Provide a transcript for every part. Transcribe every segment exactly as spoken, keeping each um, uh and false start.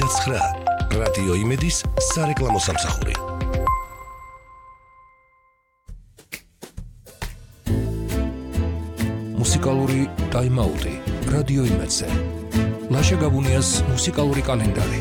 ცხრა რადიო იმედის სარეკლამო სამსახური. მუსიკალური ტაიმაუტი რადიო იმედზე. ლაშა გაბუნიას მუსიკალური კალენდარი.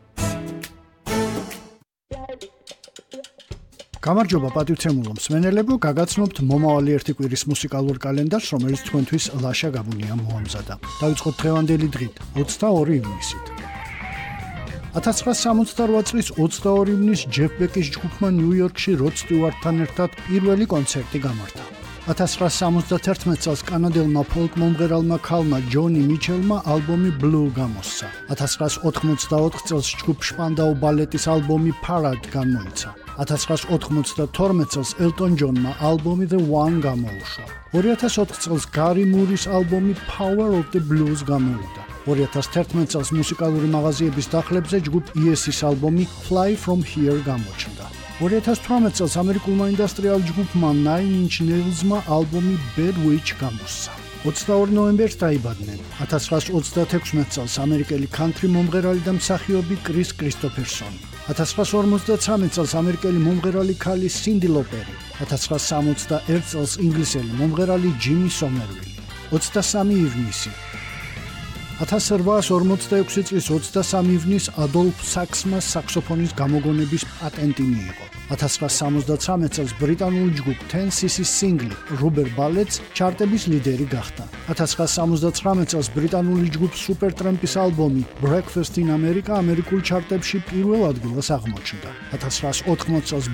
გამარჯობა პატივცემულო მსმენელებო, გაგაცნობთ მომავალი ერთი კვირის მუსიკალურ კალენდარს, რომელიც თქვენთვის ლაშა გაბუნია მოამზადა. დავიწყოთ დღევანდელი დღით, ოცდაორი ივნისით. ათას ცხრაასი სამოცდარვა წლის ოცდაორი ივნისს ჯეფ ბეკის ჯგუფმა ნიუ-იორკში როდ სტიუარტთან ერთად პირველი კონცერტი გამართა. ათას ცხრაასი სამოცდათერთმეტ წელს კანადელმა ფოლკ მომღერალმა ქალმა ჯონი მიჩელმა ალბომი Blue გამოსცა. ათას ცხრაასი ოთხმოცდაოთხ წელს ჯგუფ შპანდაუ ბალეტის ალბომი Parade გამოიცა. ათას ცხრაასი ოთხმოცდათორმეტ წელს ელტონ ჯონმა ალბომი The One გამოუშვა. ორი ათას ოთხ წელს გარი მურის ალბომი Power of the Blues გამოვიდა. ორი ათას თერთმეტ წელს მუსიკალური მაღაზიების დახლებზე ჯგუფ იესის ალბომი Fly From Here გამოჩნდა. ორი ათას თვრამეტ წელს ამერიკულმა ინდუსტრიალ ჯგუფმა Nine Inch Nails-მა ალბომი Bad Witch გამოსცა. ოცდაორი ნოემბერს დაიბადნენ. ათას ცხრაასი ოცდათექვსმეტ წელს ამერიკელი country მომღერალი და მსახიობი კრის კრისტოფერსონი. ათას ცხრაასი ორმოცდაცხრამეტ წელს ამერიკელი მომღერალი ქალი სინდი ლოპერი. ათას ცხრაასი სამოცდაერთ წელს ინგლისელი მომღერალი ჯიმი სომერვილი. ოცდასამი ივნისი. ათას რვაასი ორმოცდაექვსი წლის ოცდასამი ივნისს ადოლფ საქსმა საქსოფონის გამოგონების პატენტი მიიღო. ათას ცხრაასი სამოცდაცხრამეტ წელს ბრიტანული ჯგუფ ten cc-ის სინგლი Rubber Ballets ჩარტების ლიდერი გახდა. ათას ცხრაასი სამოცდაცხრამეტ წელს ბრიტანული ჯგუფ Supertramp-ის ალბომი Breakfast in America ამერიკულ ჩარტებში პირველ ადგილას აღმოჩნდა. ათას ცხრაასი ოთხმოცი წელს